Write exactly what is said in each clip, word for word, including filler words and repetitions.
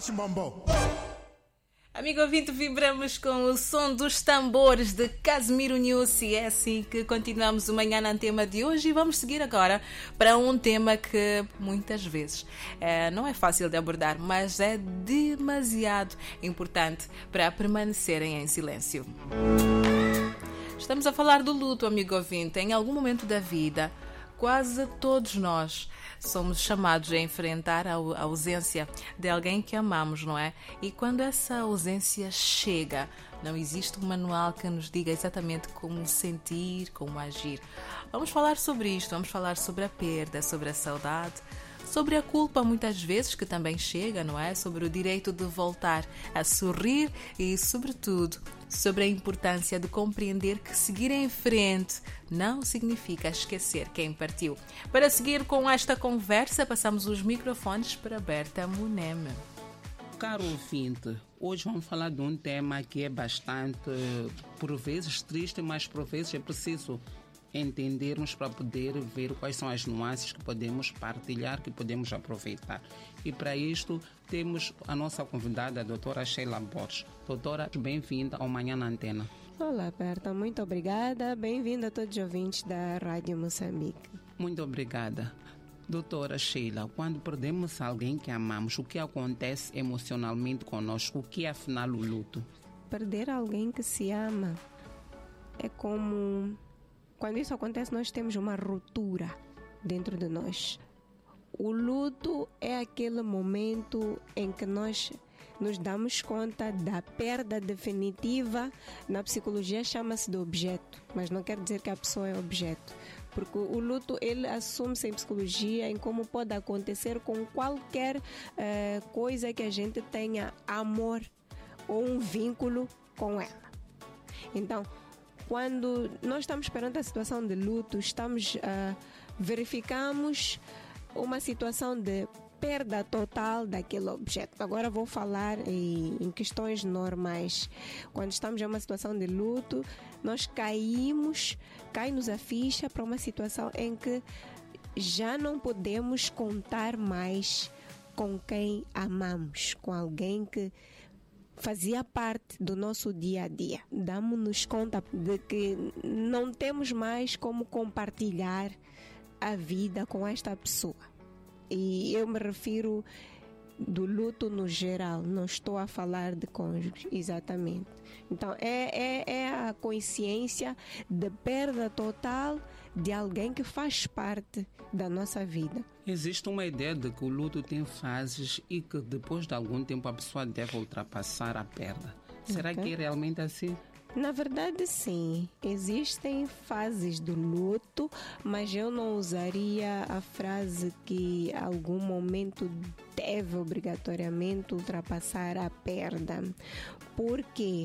Mambo. Amigo ouvinte, vibramos com o som dos tambores de Casimiro Nussi. É assim que continuamos o Manhã na Antena de hoje e vamos seguir agora para um tema que muitas vezes é, não é fácil de abordar, mas é demasiado importante para permanecerem em silêncio. Estamos a falar do luto, amigo ouvinte. Em algum momento da vida, quase todos nós somos chamados a enfrentar a ausência de alguém que amamos, não é? E quando essa ausência chega, não existe um manual que nos diga exatamente como sentir, como agir. Vamos falar sobre isto, vamos falar sobre a perda, sobre a saudade, sobre a culpa muitas vezes que também chega, não é? Sobre o direito de voltar a sorrir e, sobretudo, sobre a importância de compreender que seguir em frente não significa esquecer quem partiu. Para seguir com esta conversa, passamos os microfones para Berta Muneme. Caro ouvinte, hoje vamos falar de um tema que é bastante, por vezes, triste, mas por vezes é preciso entendermos para poder ver quais são as nuances que podemos partilhar, que podemos aproveitar. E para isto temos a nossa convidada, a doutora Sheila Borges. Doutora, bem-vinda ao Manhã na Antena. Olá, Berta, muito obrigada. Bem-vinda a todos os ouvintes da Rádio Moçambique. Muito obrigada. Doutora Sheila, quando perdemos alguém que amamos, o que acontece emocionalmente conosco? O que é, afinal, o luto? Perder alguém que se ama é como... Quando isso acontece, nós temos uma ruptura dentro de nós. O luto é aquele momento em que nós nos damos conta da perda definitiva. Na psicologia chama-se de objeto, mas não quer dizer que a pessoa é objeto. Porque o luto, ele assume-se em psicologia em como pode acontecer com qualquer uh, coisa que a gente tenha amor ou um vínculo com ela. Então, quando nós estamos perante a situação de luto, estamos, uh, verificamos uma situação de perda total daquele objeto. Agora vou falar em, em questões normais. Quando estamos em uma situação de luto, nós caímos, cai-nos a ficha para uma situação em que já não podemos contar mais com quem amamos, com alguém que fazia parte do nosso dia a dia. Damos-nos conta de que não temos mais como compartilhar a vida com esta pessoa. E eu me refiro do luto no geral, não estou a falar de cônjuge, exatamente. Então, é, é, é a consciência de perda total de alguém que faz parte da nossa vida. Existe uma ideia de que o luto tem fases e que depois de algum tempo a pessoa deve ultrapassar a perda. Será okay. que é realmente assim? Na verdade, sim. Existem fases do luto, mas eu não usaria a frase que em algum momento deve obrigatoriamente ultrapassar a perda. Por quê?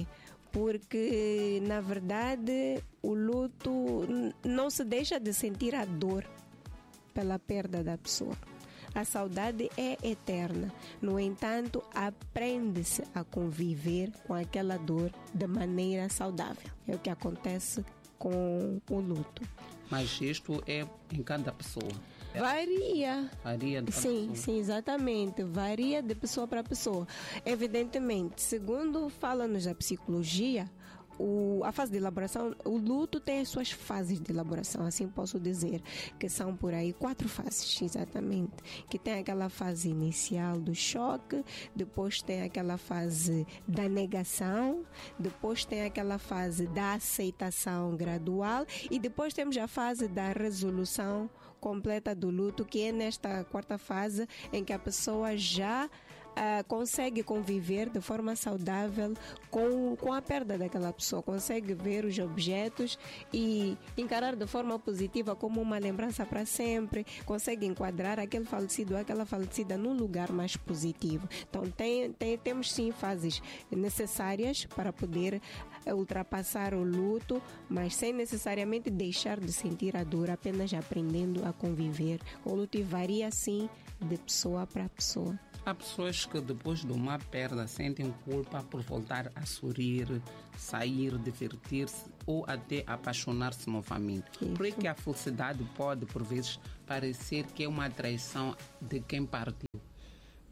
Porque, na verdade, o luto não se deixa de sentir a dor pela perda da pessoa. A saudade é eterna. No entanto, aprende-se a conviver com aquela dor de maneira saudável. É o que acontece com o luto. Mas isto é em cada pessoa? Varia. Varia de sim, pessoa. Sim, exatamente. Varia de pessoa para pessoa. Evidentemente, segundo fala-nos a psicologia, O, a fase de elaboração, o luto tem as suas fases de elaboração, assim posso dizer, que são por aí quatro fases, exatamente, que tem aquela fase inicial do choque, depois tem aquela fase da negação, depois tem aquela fase da aceitação gradual e depois temos a fase da resolução completa do luto, que é nesta quarta fase em que a pessoa já Uh, consegue conviver de forma saudável com, com a perda daquela pessoa, consegue ver os objetos e encarar de forma positiva como uma lembrança para sempre, consegue enquadrar aquele falecido ou aquela falecida num lugar mais positivo. Então tem, tem, temos sim fases necessárias para poder ultrapassar o luto, mas sem necessariamente deixar de sentir a dor, apenas aprendendo a conviver. O luto varia sim de pessoa para pessoa. Há pessoas que depois de uma perda sentem culpa por voltar a sorrir, sair, divertir-se ou até apaixonar-se novamente. Isso. Por que a felicidade pode, por vezes, parecer que é uma traição de quem partiu?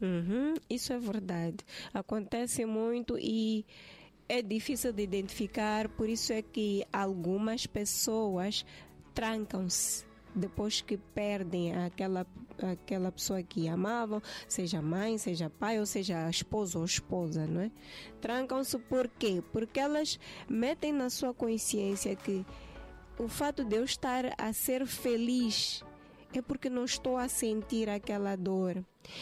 Uhum, isso é verdade. Acontece muito e é difícil de identificar, por isso é que algumas pessoas trancam-se depois que perdem aquela, aquela pessoa que amavam, seja mãe, seja pai, ou seja esposo ou esposa, não é? Trancam-se por quê? Porque elas metem na sua consciência que o fato de eu estar a ser feliz é porque não estou a sentir aquela dor.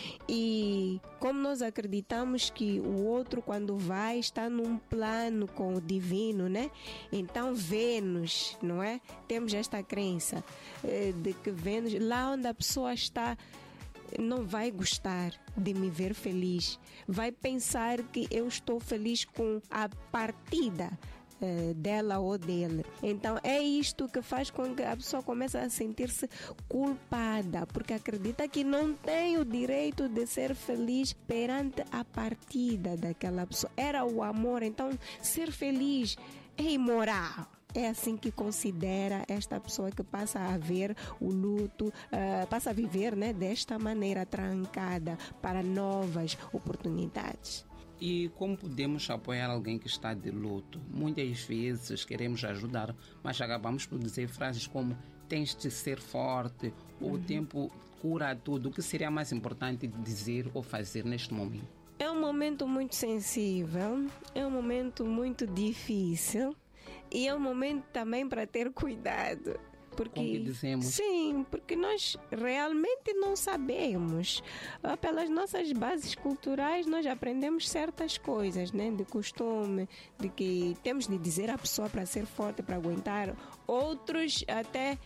E como nós acreditamos que o outro, quando vai, está num plano com o divino, né? Então Vênus, não é? Temos esta crença eh, de que Vênus, lá onde a pessoa está, não vai gostar de me ver feliz. Vai pensar que eu estou feliz com a partida dela ou dele. Então é isto que faz com que a pessoa comece a sentir-se culpada, porque acredita que não tem o direito de ser feliz perante a partida daquela pessoa. Era o amor, então ser feliz é imoral. É assim que considera esta pessoa que passa a ver o luto, uh, passa a viver, né, desta maneira trancada para novas oportunidades. E como podemos apoiar alguém que está de luto? Muitas vezes queremos ajudar, mas acabamos por dizer frases como tens de ser forte, ou uhum. o tempo cura tudo. O que seria mais importante dizer ou fazer neste momento? É um momento muito sensível, é um momento muito difícil e é um momento também para ter cuidado. Porque, como que dizemos? Sim, porque nós realmente não sabemos. Pelas nossas bases culturais, nós aprendemos certas coisas, né? De costume, de que temos de dizer à pessoa para ser forte, para aguentar. Outros até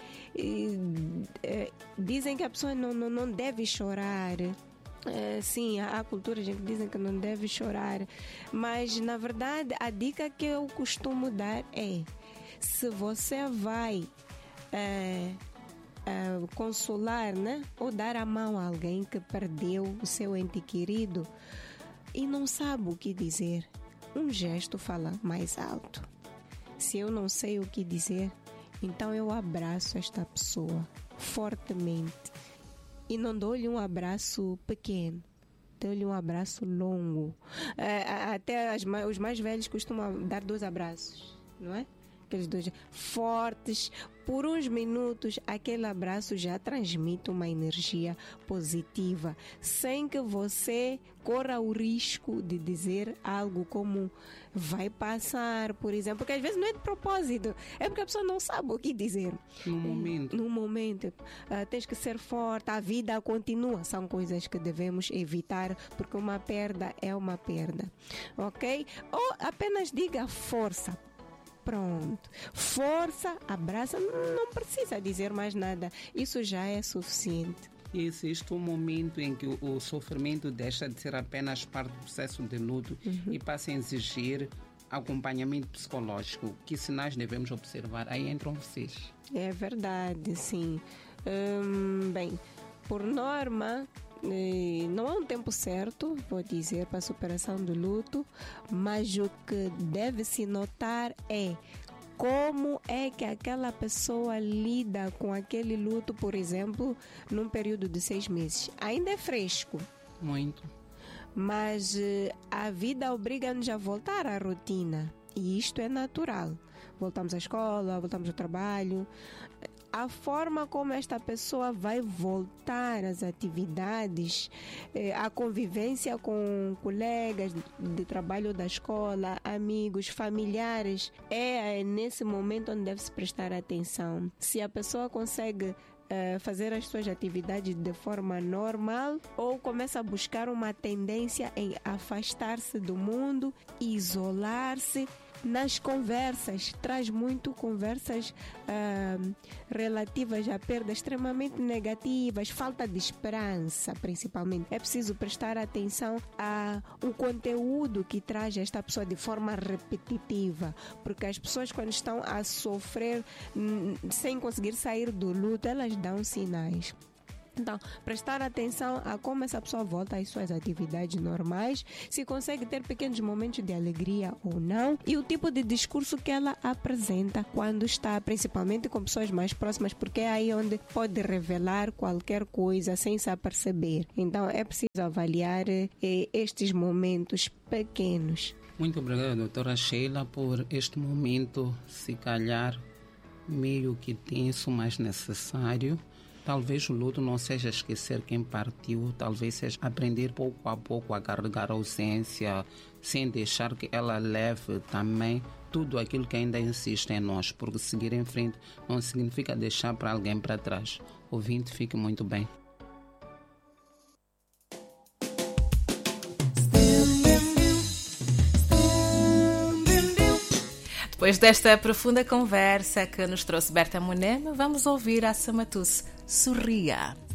eh, dizem que a pessoa não, não, não deve chorar. É, sim, há culturas que dizem que não deve chorar. Mas, na verdade, a dica que eu costumo dar é: se você vai É, é, consolar, né? Ou dar a mão a alguém que perdeu o seu ente querido e não sabe o que dizer, um gesto fala mais alto. Se eu não sei o que dizer, então eu abraço esta pessoa fortemente e não dou-lhe um abraço pequeno, dou-lhe um abraço longo. É, até as, os mais velhos costumam dar dois abraços, não é? Aqueles dois fortes, por uns minutos, aquele abraço já transmite uma energia positiva, sem que você corra o risco de dizer algo como vai passar, por exemplo, porque às vezes não é de propósito, é porque a pessoa não sabe o que dizer. No momento. No momento, uh, tens que ser forte, a vida continua, são coisas que devemos evitar, porque uma perda é uma perda, ok? Ou apenas diga força. Pronto, força, abraça, não precisa dizer mais nada, isso já é suficiente. E existe um momento em que o, o sofrimento deixa de ser apenas parte do processo de luto uhum. e passa a exigir acompanhamento psicológico. Que sinais devemos observar? Aí entram vocês. É verdade, sim. Hum, bem, por norma, não há um tempo certo, vou dizer, para a superação do luto, mas o que deve-se notar é como é que aquela pessoa lida com aquele luto, por exemplo, num período de seis meses. Ainda é fresco. Muito. Mas a vida obriga-nos a voltar à rotina. E isto é natural. Voltamos à escola, voltamos ao trabalho. A forma como esta pessoa vai voltar às atividades, a convivência com colegas de trabalho da escola, amigos, familiares, é nesse momento onde deve-se prestar atenção. Se a pessoa consegue Uh, fazer as suas atividades de forma normal ou começa a buscar uma tendência em afastar-se do mundo, isolar-se. Nas conversas, traz muito conversas uh, relativas a perdas extremamente negativas, falta de esperança principalmente. É preciso prestar atenção ao conteúdo que traz esta pessoa de forma repetitiva, porque as pessoas, quando estão a sofrer sem conseguir sair do luto, elas dão sinais. Então, prestar atenção a como essa pessoa volta às suas atividades normais, se consegue ter pequenos momentos de alegria ou não, e o tipo de discurso que ela apresenta quando está, principalmente com pessoas mais próximas, porque é aí onde pode revelar qualquer coisa sem se aperceber. Então, é preciso avaliar eh, estes momentos pequenos. Muito obrigado, doutora Sheila, por este momento, se calhar, meio que tenso, mas necessário. Talvez o luto não seja esquecer quem partiu, talvez seja aprender pouco a pouco a carregar a ausência, sem deixar que ela leve também tudo aquilo que ainda insiste em nós, porque seguir em frente não significa deixar para alguém para trás. Ouvinte, fique muito bem. Depois desta profunda conversa que nos trouxe Berta Monema, vamos ouvir a Samatuce Sorria.